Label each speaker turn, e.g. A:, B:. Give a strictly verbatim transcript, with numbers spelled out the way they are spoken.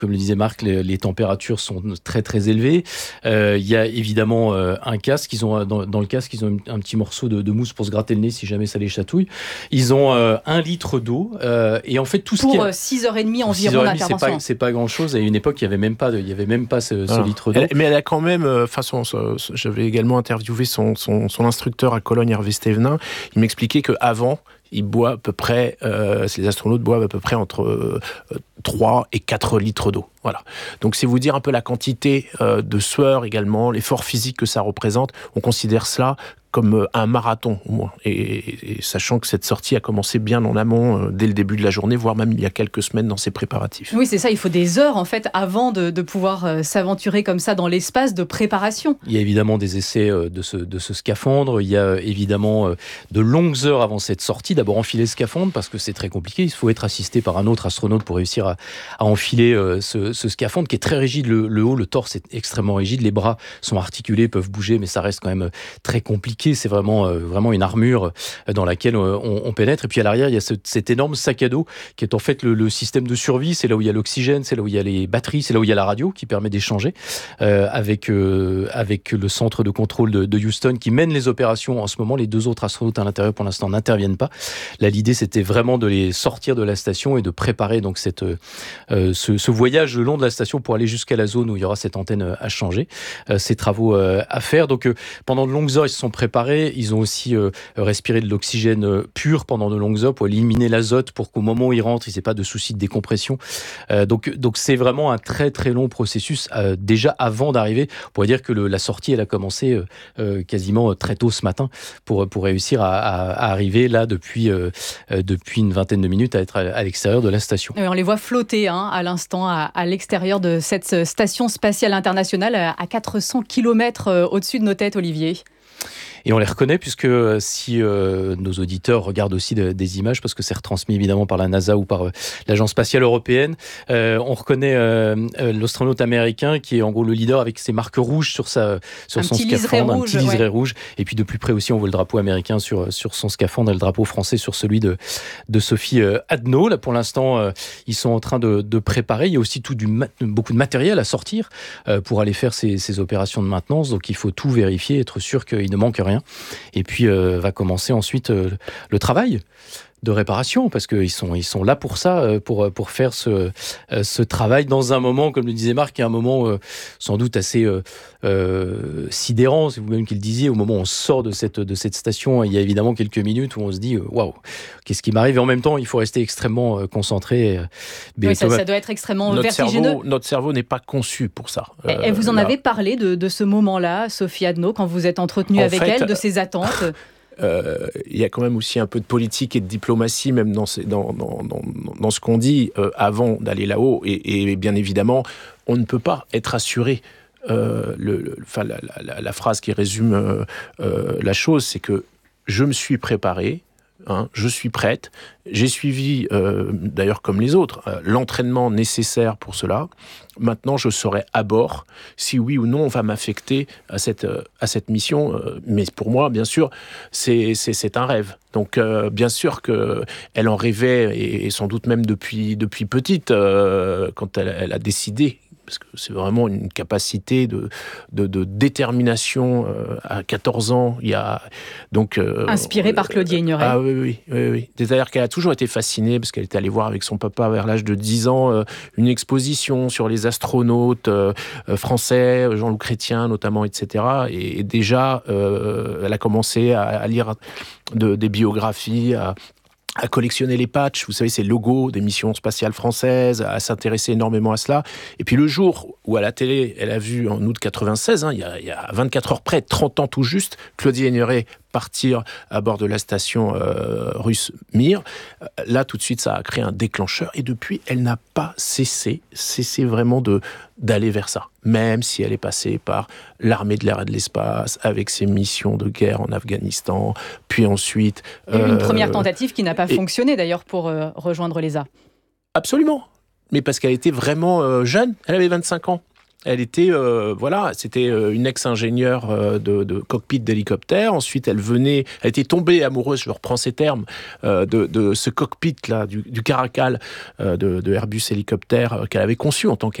A: Comme le disait Marc, les, les températures sont très très élevées. Euh, il y a évidemment euh, un casque. Ils ont dans, dans le casque, ils ont un petit morceau de, de mousse pour se gratter le nez si jamais ça les chatouille. Ils ont euh, un litre d'eau euh, et en fait tout ce
B: pour
A: qui est,
B: six heures trente environ d'intervention.
A: C'est pas, c'est pas grand chose. À une époque, il y avait même pas, de, il y avait même pas ce, ce
C: ah.
A: litre d'eau.
C: Elle, mais elle a quand même, enfin, euh, j'avais également interviewé son, son, son instructeur à Cologne, Hervé Stévenin. Il m'expliquait que avant ils boivent à peu près, euh, les astronautes boivent à peu près entre euh, trois et quatre litres d'eau. Voilà. Donc c'est vous dire un peu la quantité euh, de sueur également, l'effort physique que ça représente. On considère cela comme un marathon au moins. Et, et, et sachant que cette sortie a commencé bien en amont, euh, dès le début de la journée, voire même il y a quelques semaines dans ses préparatifs.
B: Oui, c'est ça, il faut des heures en fait avant de, de pouvoir euh, s'aventurer comme ça dans l'espace de préparation.
A: Il y a évidemment des essais euh, de, ce, de ce scaphandre, il y a euh, évidemment euh, de longues heures avant cette sortie. D'abord enfiler le scaphandre parce que c'est très compliqué, il faut être assisté par un autre astronaute pour réussir à, à enfiler euh, ce, ce scaphandre qui est très rigide, le, le haut, le torse est extrêmement rigide, les bras sont articulés, peuvent bouger, mais ça reste quand même très compliqué. C'est vraiment, euh, vraiment une armure dans laquelle euh, on, on pénètre. Et puis à l'arrière, il y a ce, cet énorme sac à dos qui est en fait le, le système de survie. C'est là où il y a l'oxygène, c'est là où il y a les batteries, c'est là où il y a la radio qui permet d'échanger euh, avec, euh, avec le centre de contrôle de, de Houston qui mène les opérations en ce moment. Les deux autres astronautes à l'intérieur, pour l'instant, n'interviennent pas. Là, l'idée, c'était vraiment de les sortir de la station et de préparer donc cette, euh, ce, ce voyage le long de la station pour aller jusqu'à la zone où il y aura cette antenne à changer. Euh, ces travaux euh, à faire. Donc, euh, pendant de longues heures, ils se sont préparés. Ils ont aussi euh, respiré de l'oxygène euh, pur pendant de longues heures pour éliminer l'azote pour qu'au moment où ils rentrent, ils n'aient pas de soucis de décompression. Euh, donc, donc, c'est vraiment un très très long processus. Euh, déjà avant d'arriver, on pourrait dire que le, la sortie, elle a commencé euh, euh, quasiment très tôt ce matin pour, pour réussir à, à, à arriver là depuis, euh, depuis une vingtaine de minutes à être à, à l'extérieur de la station.
B: Et on les voit flotter hein, à l'instant à, à l'extérieur de cette station spatiale internationale à quatre cents kilomètres au-dessus de nos têtes, Olivier.
A: Et on les reconnaît puisque si euh, nos auditeurs regardent aussi de, des images, parce que c'est retransmis évidemment par la NASA ou par euh, l'Agence spatiale européenne, euh, on reconnaît euh, euh, l'astronaute américain qui est en gros le leader avec ses marques rouges sur, sa, sur son scaphandre,
B: rouge,
A: un petit liseré
B: ouais.
A: rouge. Et puis de plus près aussi, on voit le drapeau américain sur, sur son scaphandre et le drapeau français sur celui de, de Sophie euh, Adno. Là, pour l'instant, euh, ils sont en train de, de préparer. Il y a aussi tout du ma- beaucoup de matériel à sortir euh, pour aller faire ces, ces opérations de maintenance. Donc il faut tout vérifier, être sûr qu'il ne manque rien. Et puis euh, va commencer ensuite euh, le travail de réparation, parce qu'ils sont, ils sont là pour ça, pour, pour faire ce, ce travail dans un moment, comme le disait Marc, qui est un moment euh, sans doute assez euh, euh, sidérant, c'est vous-même qui le disiez, au moment où on sort de cette, de cette station, il y a évidemment quelques minutes où on se dit « Waouh, qu'est-ce qui m'arrive ?» Et en même temps, il faut rester extrêmement euh, concentré.
B: Oui, ça, ça doit être extrêmement
C: notre
B: vertigineux.
C: Cerveau, notre cerveau n'est pas conçu pour ça.
B: Et, euh, et vous en là. avez parlé de, de ce moment-là, Sophie Adno, quand vous êtes entretenue avec fait, elle, de ses attentes
C: Il euh, y a quand même aussi un peu de politique et de diplomatie, même dans, ces, dans, dans, dans, dans ce qu'on dit euh, avant d'aller là-haut. Et, et bien évidemment, on ne peut pas être assuré. Euh, le, le, enfin, la, la, la phrase qui résume euh, euh, la chose, c'est que je me suis préparé, hein, je suis prête, j'ai suivi, euh, d'ailleurs comme les autres, euh, l'entraînement nécessaire pour cela. Maintenant, je serai à bord si oui ou non on va m'affecter à cette, euh, à cette mission. Euh, mais pour moi, bien sûr, c'est, c'est, c'est un rêve. Donc, euh, bien sûr qu'elle en rêvait, et, et sans doute même depuis, depuis petite, euh, quand elle, elle a décidé, parce que c'est vraiment une capacité de, de, de détermination euh, à quatorze ans. Il y a, donc, euh,
B: Inspirée par Claudie Aigneret.
C: Ah oui, oui, oui, oui. C'est-à-dire qu'elle a toujours été fascinée, parce qu'elle était allée voir avec son papa vers l'âge de dix ans euh, une exposition sur les astronautes euh, français, Jean-Loup Chrétien notamment, et cetera. Et, et déjà, euh, elle a commencé à, à lire de, des biographies, à à collectionner les patchs, vous savez, ces logos des missions spatiales françaises, à s'intéresser énormément à cela. Et puis le jour où à la télé, elle a vu en août quatre-vingt-seize, hein, il y a, il y a vingt-quatre heures près, trente ans tout juste, Claudie Aigneret partir à bord de la station euh, russe Mir. Là, tout de suite, ça a créé un déclencheur. Et depuis, elle n'a pas cessé, cessé vraiment de, d'aller vers ça. Même si elle est passée par l'armée de l'air et de l'espace, avec ses missions de guerre en Afghanistan, puis ensuite...
B: Il y a eu une euh, première tentative qui n'a pas et... fonctionné, d'ailleurs, pour euh, rejoindre l'E S A.
C: Absolument. Mais parce qu'elle était vraiment euh, jeune. Elle avait vingt-cinq ans. Elle était, euh, voilà, c'était une ex-ingénieure euh, de, de cockpit d'hélicoptère. Ensuite, elle venait, elle était tombée amoureuse, je reprends ces termes, euh, de, de ce cockpit là, du, du Caracal euh, de, de Airbus hélicoptère euh, qu'elle avait conçu en tant